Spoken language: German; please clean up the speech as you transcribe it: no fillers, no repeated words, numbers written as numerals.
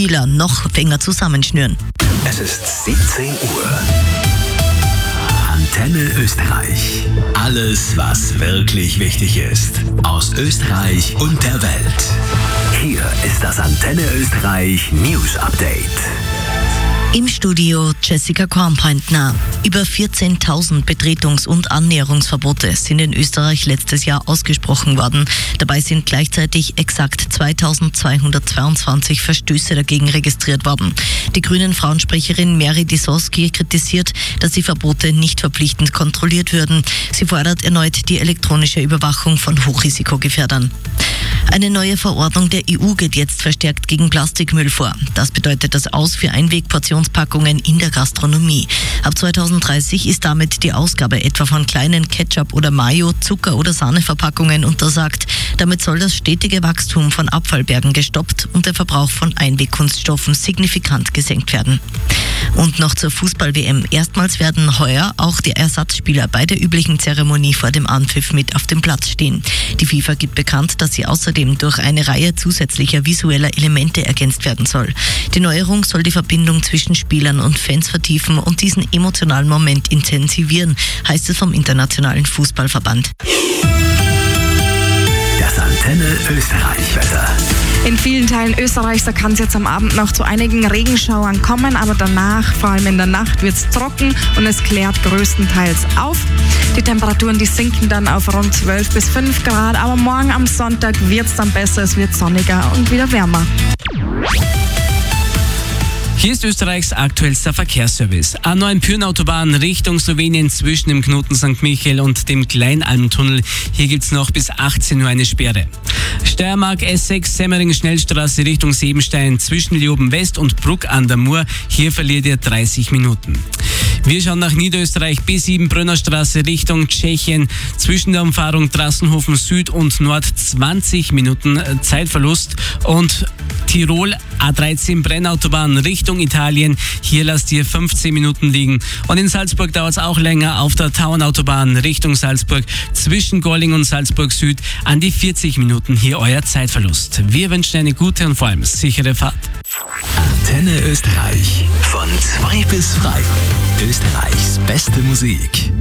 Spieler noch enger zusammenschnüren. Es ist 17 Uhr. Antenne Österreich. Alles, was wirklich wichtig ist. Aus Österreich und der Welt. Hier ist das Antenne Österreich News Update. Im Studio Jessica Kornpointner. Über 14.000 Betretungs- und Annäherungsverbote sind in Österreich letztes Jahr ausgesprochen worden. Dabei sind gleichzeitig exakt 2.222 Verstöße dagegen registriert worden. Die grünen Frauensprecherin Mary Disoski kritisiert, dass die Verbote nicht verpflichtend kontrolliert würden. Sie fordert erneut die elektronische Überwachung von Hochrisikogefährdern. Eine neue Verordnung der EU geht jetzt verstärkt gegen Plastikmüll vor. Das bedeutet das Aus für Einwegportionspackungen in der Gastronomie. Ab 2030 ist damit die Ausgabe etwa von kleinen Ketchup- oder Mayo-, Zucker- oder Sahneverpackungen untersagt. Damit soll das stetige Wachstum von Abfallbergen gestoppt und der Verbrauch von Einwegkunststoffen signifikant gesenkt werden. Und noch zur Fußball-WM. Erstmals werden heuer auch die Ersatzspieler bei der üblichen Zeremonie vor dem Anpfiff mit auf dem Platz stehen. Die FIFA gibt bekannt, dass sie außerdem durch eine Reihe zusätzlicher visueller Elemente ergänzt werden soll. Die Neuerung soll die Verbindung zwischen Spielern und Fans vertiefen und diesen emotionalen Moment intensivieren, heißt es vom Internationalen Fußballverband. Das Antenne Österreich Wetter. In vielen Teilen Österreichs, da kann es jetzt am Abend noch zu einigen Regenschauern kommen, aber danach, vor allem in der Nacht, wird es trocken und es klärt größtenteils auf. Die Temperaturen, die sinken dann auf rund 12 bis 5 Grad, aber morgen am Sonntag wird es dann besser, es wird sonniger und wieder wärmer. Hier ist Österreichs aktuellster Verkehrsservice. A9 Pyhrn-Autobahn Richtung Slowenien zwischen dem Knoten St. Michael und dem Kleinalmtunnel. Hier gibt's noch bis 18 Uhr eine Sperre. Steiermark S6 Semmering-Schnellstraße Richtung Sebenstein zwischen Leoben West und Bruck an der Mur. Hier verliert ihr 30 Minuten. Wir schauen nach Niederösterreich B7 Brönnerstraße Richtung Tschechien. Zwischen der Umfahrung Drassenhofen Süd und Nord 20 Minuten Zeitverlust. Und Tirol A13 Brennautobahn Richtung Italien. Hier lasst ihr 15 Minuten liegen. Und in Salzburg dauert es auch länger auf der Tauernautobahn Richtung Salzburg zwischen Gorling und Salzburg Süd an die 40 Minuten hier euer Zeitverlust. Wir wünschen eine gute und vor allem sichere Fahrt. Antenne Österreich von 2 bis 3. Österreichs beste Musik.